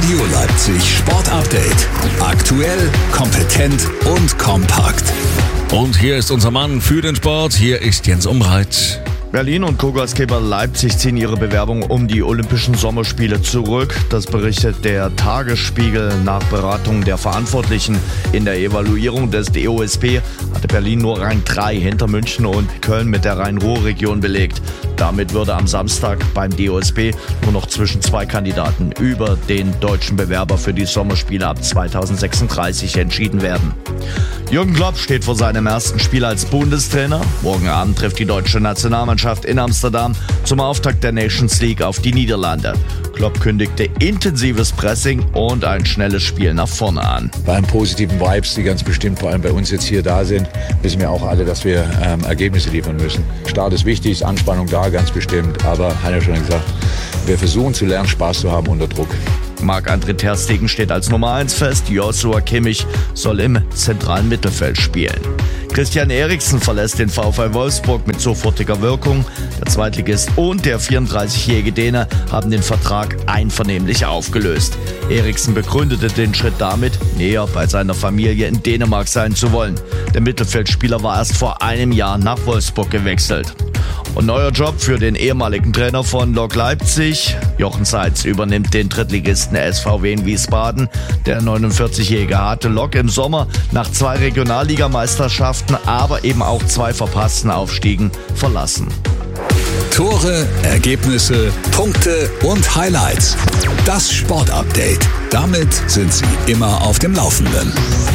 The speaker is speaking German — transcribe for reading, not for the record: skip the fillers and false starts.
Radio Leipzig Sport Update. Aktuell, kompetent und kompakt. Und hier ist unser Mann für den Sport. Hier ist Jens Umbreit. Berlin und Co-Gastgeber Leipzig ziehen ihre Bewerbung um die Olympischen Sommerspiele zurück. Das berichtet der Tagesspiegel. Nach Beratung der Verantwortlichen in der Evaluierung des DOSB hatte Berlin nur Rang 3 hinter München und Köln mit der Rhein-Ruhr-Region belegt. Damit würde am Samstag beim DOSB nur noch zwischen zwei Kandidaten über den deutschen Bewerber für die Sommerspiele ab 2036 entschieden werden. Jürgen Klopp steht vor seinem ersten Spiel als Bundestrainer. Morgen Abend trifft die deutsche Nationalmannschaft in Amsterdam zum Auftakt der Nations League auf die Niederlande. Klopp kündigte intensives Pressing und ein schnelles Spiel nach vorne an. Bei allen positiven Vibes, die ganz bestimmt vor allem bei uns jetzt hier da sind, wissen wir auch alle, dass wir Ergebnisse liefern müssen. Start ist wichtig, ist Anspannung da, ganz bestimmt, aber hat ja schon gesagt, wir versuchen zu lernen, Spaß zu haben unter Druck. Marc-André ter Stegen steht als Nummer 1 fest, Joshua Kimmich soll im zentralen Mittelfeld spielen. Christian Eriksen verlässt den VfL Wolfsburg mit sofortiger Wirkung. Der Zweitligist und der 34-jährige Däne haben den Vertrag einvernehmlich aufgelöst. Eriksen begründete den Schritt damit, näher bei seiner Familie in Dänemark sein zu wollen. Der Mittelfeldspieler war erst vor einem Jahr nach Wolfsburg gewechselt. Und neuer Job für den ehemaligen Trainer von Lok Leipzig. Jochen Zeitz übernimmt den Drittligisten SVW in Wiesbaden. Der 49-Jährige hatte Lok im Sommer nach 2 Regionalligameisterschaften, aber eben auch 2 verpassten Aufstiegen verlassen. Tore, Ergebnisse, Punkte und Highlights. Das Sport Update. Damit sind Sie immer auf dem Laufenden.